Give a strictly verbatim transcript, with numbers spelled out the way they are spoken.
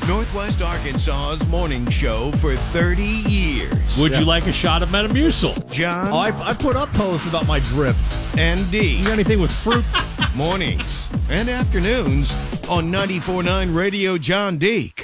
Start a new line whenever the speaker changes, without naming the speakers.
Northwest Arkansas's morning show for thirty years.
Would
Yeah.
you like a shot of Metamucil?
John
Oh, I, I put up posts about my drip.
and D.
You got anything with fruit?
Mornings and afternoons on ninety-four point nine Radio John Deek.